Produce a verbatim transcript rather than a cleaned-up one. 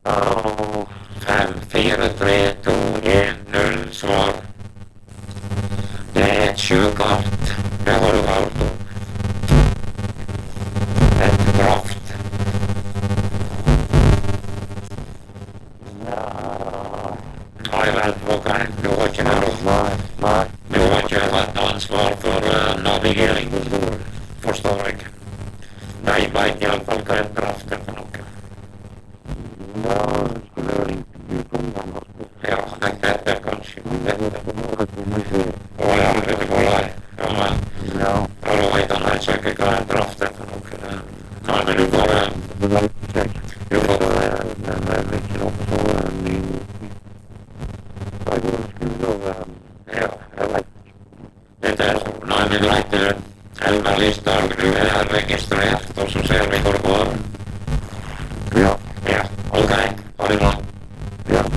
Ja, fem, fire, tre, to, en, null, svar. Det er et sjøkart. Det har du hørt om. Et kraft. Ja, Nei vel, ok. Du har ikke noe nei, nei. Du har ikke hatt ansvar for uh, navigering på bord, forstår jeg. De vet iallfall hva et kraft er for noe. Ja, det skulle jo ringt utomlands og spurt. Ja, jeg vet det kanskje. Men Det dette er bare på museet. Å ja, vet du hvor det er? Ja, men Ja, ja, da vet han helt sikkert hva et kraft er for noe. Det- Nei, men du får uh, det vet ikke jeg. Du får Så, eh, Men det er ikke noe så eh, ny. Jeg går og skulle og eh, Ja, jeg vet. dette er så. Nei, men greit, du. Elvar Listhaug, du er registrert, og så ser vi hvor det går. Ja. Ja, ok. Ha det bra.